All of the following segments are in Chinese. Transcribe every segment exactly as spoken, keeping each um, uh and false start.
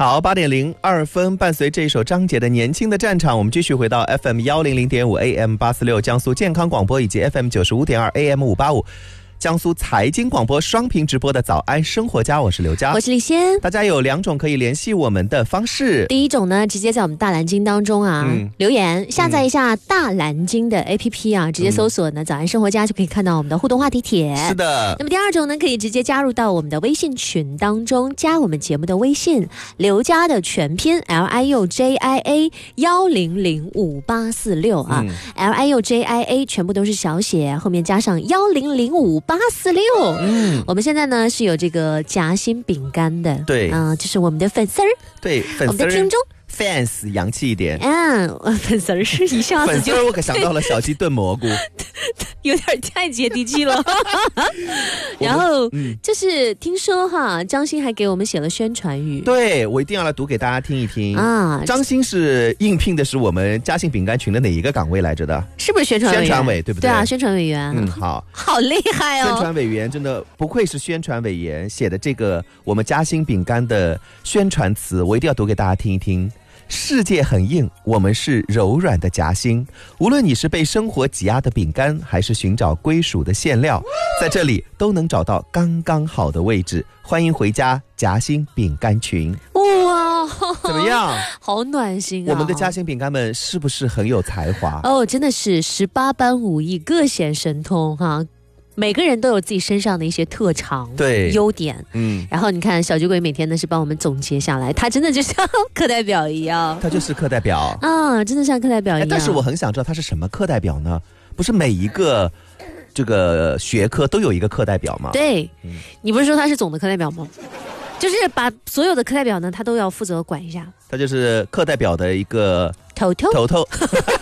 好，八点零二分，伴随这一首张杰的《年轻的战场》，我们继续回到 F M 一零零点五 A M 八四六江苏健康广播以及 F M 九十五点二 A M 五八五。江苏财经广播双屏直播的早安生活家，我是刘佳， 我是李仙。 大家有两种可以联系我们的方式， 第一种呢，直接在我们大蓝鲸当中啊、嗯、留言，下载一下大蓝鲸的 A P P 啊、嗯、直接搜索呢早安生活家就可以看到我们的互动话题帖。 是的。 那么第二种呢，可以直接加入到我们的微信群当中，加我们节目的微信刘佳的全拼 L I U J I A 一零零五八四六啊、嗯、L I U J I A 全部都是小写，后面加上一零零五八四六。嗯，我们现在呢是有这个夹心饼干的， 对， 啊、呃，就是我们的粉丝儿， 对，粉丝儿， 我们的听众 fans 洋气一点， 嗯，粉丝儿是一下子就， 粉丝儿我可想到了小鸡炖蘑菇， 有点太接地气了。然后、嗯、就是听说哈，张欣还给我们写了宣传语， 对，我一定要来读给大家听一听啊。张欣是应聘的是我们嘉信饼干群的哪一个岗位来着的？ 是不是宣传委员？ 宣传委对不对？ 对啊，宣传委员。 嗯，好， 好厉害哦！ 宣传委员真的不愧是宣传委员写的这个我们嘉信饼干的宣传词，我一定要读给大家听一听。世界很硬，我们是柔软的夹心。无论你是被生活挤压的饼干，还是寻找归属的馅料，在这里都能找到刚刚好的位置。欢迎回家夹心饼干群。 哇， 怎么样？ 好暖心啊！ 我们的夹心饼干们是不是很有才华？ 哦，真的是十八般武艺，各显神通哈。每个人都有自己身上的一些特长、 对优点， 嗯， 然后你看小酒鬼每天呢是帮我们总结下来，他真的就像课代表一样， 他就是课代表啊，真的像课代表一样。 但是我很想知道他是什么课代表呢？不是每一个这个学科都有一个课代表吗？ 对、嗯，你不是说他是总的课代表吗？就是把所有的课代表呢，他都要负责管一下。 他就是课代表的一个头头头头。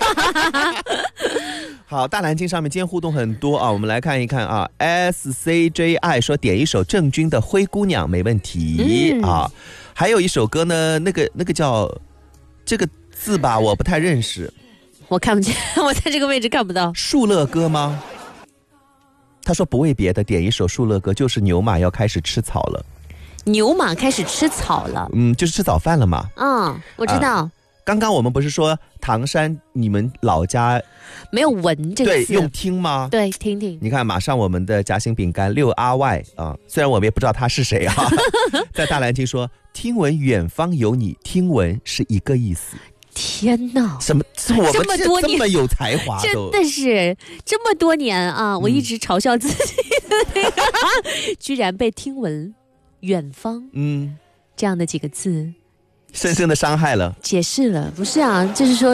好，大蓝鲸上面今天互动很多啊，我们来看一看啊。S C J I 说点一首郑钧的《灰姑娘》没问题、嗯、啊。还有一首歌呢，那个那个叫这个字吧，我不太认识， 我看不见，我在这个位置看不到。 树乐歌吗？他说不为别的，点一首树乐歌，就是牛马要开始吃草了。 牛马开始吃草了， 嗯，就是吃早饭了嘛。 嗯，我知道。 啊，刚刚我们不是说唐山你们老家没有闻这个字， 对，用听吗？ 对，听听。 你看，马上我们的夹心饼干六阿 Y 啊，虽然我们也不知道他是谁啊，在大蓝鲸说听闻远方有你，听闻是一个意思。 天哪， 什么？我们这么多年这么有才华， 真的是这么多年啊！我一直嘲笑自己的那个、嗯，居然被听闻远方嗯这样的几个字深深的伤害了， 解释了。不是啊，就是说